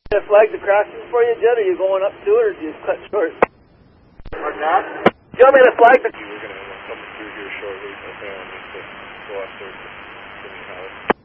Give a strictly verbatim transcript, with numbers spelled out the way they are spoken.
I flag the crossing for you, Jed? Are you going up to it, or do you just cut short? Or not? Do you want me to flag the... We're going to have one coming through here shortly, but I need to go up there to the house.